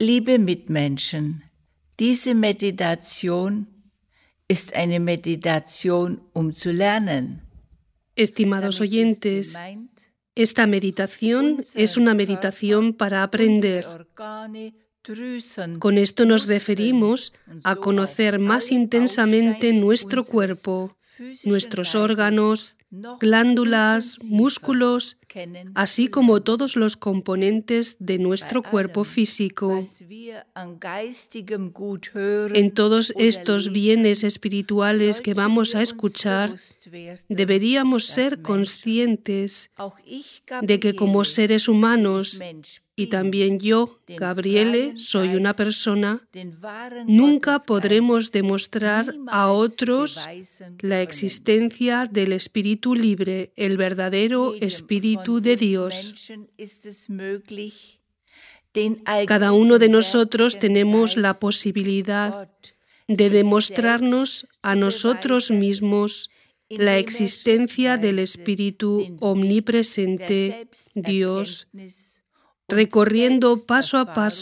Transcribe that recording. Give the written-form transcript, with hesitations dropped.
Liebe Mitmenschen, diese Meditation ist eine Meditation, zu lernen. Estimados oyentes, esta meditación es una meditación para aprender. Con esto nos referimos a conocer más intensamente nuestro cuerpo, nuestros órganos, glándulas, músculos, así como todos los componentes de nuestro cuerpo físico. En todos estos bienes espirituales que vamos a escuchar, deberíamos ser conscientes de que como seres humanos, y también yo, Gabriele, soy una persona, nunca podremos demostrar a otros la existencia del Espíritu libre, el verdadero Espíritu de Dios. Cada uno de nosotros tenemos la posibilidad de demostrarnos a nosotros mismos la existencia del Espíritu omnipresente, Dios, recorriendo paso a paso